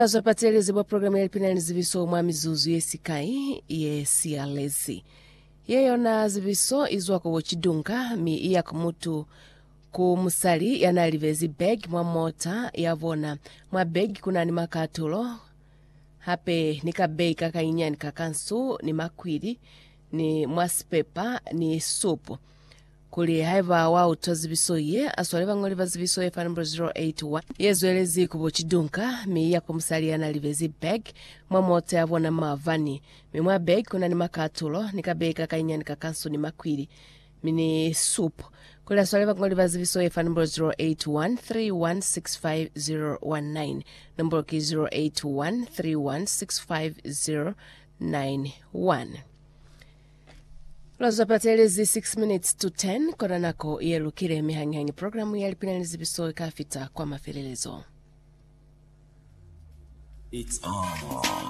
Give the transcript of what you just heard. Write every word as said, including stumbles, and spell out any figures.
Azopatelezi bwa programu ya lipinani ziviso mwami zuzu yesikai yesialezi. Yeyo na ziviso izwako wochidunga mi iya kumutu kumusali yanalivezi beg mwa mota yavona. Mwa beg kuna ni makatulo. Hape nika beg kaka inyani kakansu ni makwiri ni mwaspepa ni supu. Kuli haiva wao toziviso ye aswaleva ngoliva ziviso ye fanumber zero eight one yezuelezi kubochidunka mi ya kumusali yanalivezi beg mwa mote avona mavani mi mwa beg kuna ni makatulo nika beg kaka inyani kakansu ni makwiri mini supu. Kuli aswaleva ngoliva ziviso ye fanumber zero eight one three one six five zero one nine number ki zero eight one three one six five zero nine one. Lazopatelezi six minutes to ten kona nako yelukire mihangihangi programu ya lipinani zibiso kafita kwa mafelelezo. It's on.